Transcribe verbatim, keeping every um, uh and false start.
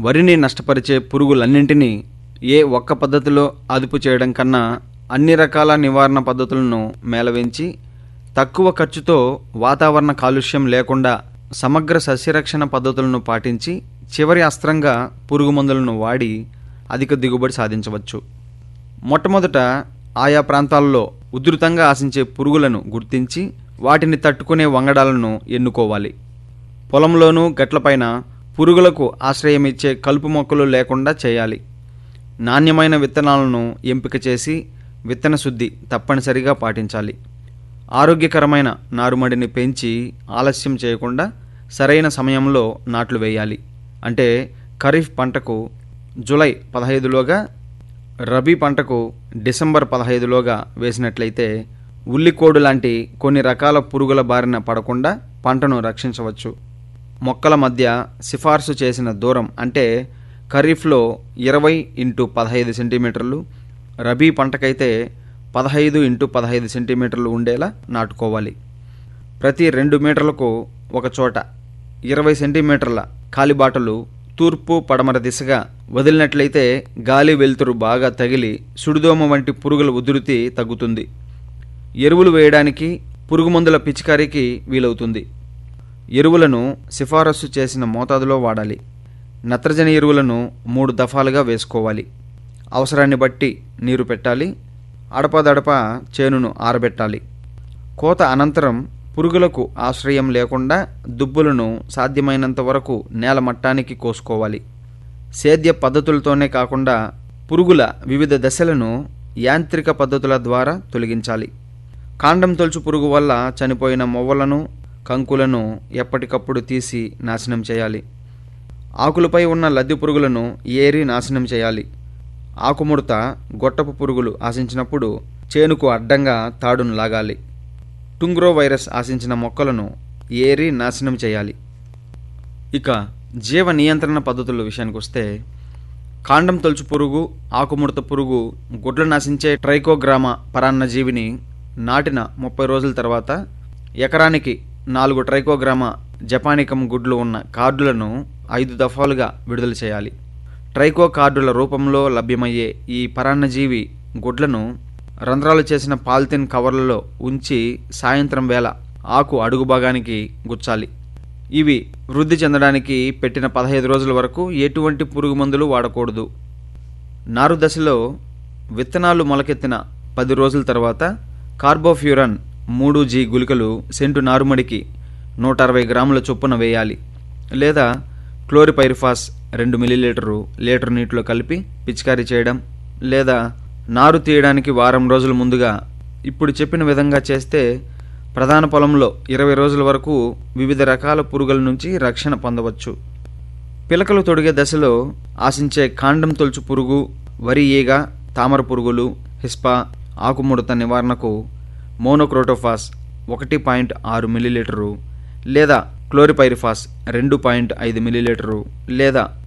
వరిని నష్టపరిచే పురుగులన్నింటినీ ఏ ఒక్క పద్ధతిలో అదుపు చేయడం కన్నా అన్ని రకాల నివారణ పద్ధతులను మేళవించి తక్కువ ఖర్చుతో వాతావరణ కాలుష్యం లేకుండా సమగ్ర సస్యరక్షణ పద్ధతులను పాటించి చివరి అస్త్రంగా పురుగు మందులను వాడి అధిక దిగుబడి సాధించవచ్చు. మొట్టమొదట ఆయా ప్రాంతాల్లో ఉధృతంగా ఆశించే పురుగులను గుర్తించి వాటిని తట్టుకునే వంగడాలను ఎన్నుకోవాలి. పొలంలోనూ గట్లపైన పురుగులకు ఆశ్రయమిచ్చే కలుపు మొక్కలు లేకుండా చేయాలి. నాణ్యమైన విత్తనాలను ఎంపిక చేసి విత్తన శుద్ధి తప్పనిసరిగా పాటించాలి. ఆరోగ్యకరమైన నారుమడిని పెంచి ఆలస్యం చేయకుండా సరైన సమయంలో నాట్లు వేయాలి. అంటే ఖరీఫ్ పంటకు జూలై పదహైదులోగా, రబీ పంటకు డిసెంబర్ పదహైదులోగా వేసినట్లయితే ఉల్లికోడు లాంటి కొన్ని రకాల పురుగుల బారిన పడకుండా పంటను రక్షించవచ్చు. మొక్కల మధ్య సిఫార్సు చేసిన దూరం అంటే ఖరీఫ్లో ఇరవై ఇంటూ పదహైదు సెంటీమీటర్లు, రబీ పంటకైతే పదహైదు ఇంటూ పదహైదు సెంటీమీటర్లు ఉండేలా నాటుకోవాలి. ప్రతి రెండు మీటర్లకు ఒక చోట ఇరవై సెంటీమీటర్ల కాలిబాటలు తూర్పు పడమర దిశగా వదిలినట్లయితే గాలి వెలుతురు బాగా తగిలి సుడిదోమ వంటి పురుగుల ఉధృతి తగ్గుతుంది. ఎరువులు వేయడానికి, పురుగుమందుల పిచికారీకి వీలవుతుంది. ఎరువులను సిఫారసు చేసిన మోతాదులో వాడాలి. నత్రజని ఎరువులను మూడు దఫాలుగా వేసుకోవాలి. అవసరాన్ని బట్టి నీరు పెట్టాలి. అడపదడప చేనును ఆరబెట్టాలి. కోత అనంతరం పురుగులకు ఆశ్రయం లేకుండా దుబ్బులను సాధ్యమైనంత వరకు నేల మట్టానికి కోసుకోవాలి. సేద్య పద్ధతులతోనే కాకుండా పురుగుల వివిధ దశలను యాంత్రిక పద్ధతుల ద్వారా తొలగించాలి. కాండం తొలుచు పురుగు వల్ల చనిపోయిన మొవ్వలను, కంకులను ఎప్పటికప్పుడు తీసి నాశనం చేయాలి. ఆకులపై ఉన్న లద్దె పురుగులను ఏరి నాశనం చేయాలి. ఆకుముడత, గొట్టపు పురుగులు ఆశించినప్పుడు చేనుకు అడ్డంగా తాడును లాగాలి. టుంగ్రో వైరస్ ఆశించిన మొక్కలను ఏరి నాశనం చేయాలి. ఇక జీవ నియంత్రణ పద్ధతుల విషయానికి వస్తే కాండం తొలుచు పురుగు, ఆకుముడత పురుగు గుడ్లు నాశించే ట్రైకోగ్రామా పరాన్నజీవిని నాటిన ముప్పై రోజుల తర్వాత ఎకరానికి నాలుగు ట్రైకోగ్రామా జపానికం గుడ్లు ఉన్న కార్డులను ఐదు దఫాలుగా విడుదల చేయాలి. ట్రైకో కార్డుల రూపంలో లభ్యమయ్యే ఈ పరాన్నజీవి గుడ్లను రంధ్రాలు చేసిన పాలిథిన్ కవర్లలో ఉంచి సాయంత్రం వేళ ఆకు అడుగు భాగానికి గుచ్చాలి. ఇవి వృద్ధి చెందడానికి పెట్టిన పదహైదు రోజుల వరకు ఎటువంటి పురుగు మందులు వాడకూడదు. నారు దశలో విత్తనాలు మొలకెత్తిన పది రోజుల తర్వాత కార్బోఫ్యూరన్ మూడు జీ గుళికలు సెంటు నారుమడికి నూట అరవై గ్రాముల చొప్పున వేయాలి. లేదా క్లోరిపైరిఫాస్ రెండు మిల్లీలీటరు లీటర్ నీటిలో కలిపి పిచికారీ చేయడం, లేదా నారు తీయడానికి వారం రోజుల ముందుగా ఇప్పుడు చెప్పిన విధంగా చేస్తే ప్రధాన పొలంలో ఇరవై రోజుల వరకు వివిధ రకాల పురుగుల నుంచి రక్షణ పొందవచ్చు. పిలకలు తొడిగే దశలో ఆశించే కాండం తొలుచు పురుగు, వరి ఈగ, తామర పురుగులు, హిస్పా, ఆకుముడత నివారణకు మోనోక్రోటోఫాస్ ఒకటి పాయింట్ ఆరు మిల్లీలీటరు లేదా క్లోరిపైరిఫాస్ రెండు పాయింట్ ఐదు మిల్లీలీటరు లేదా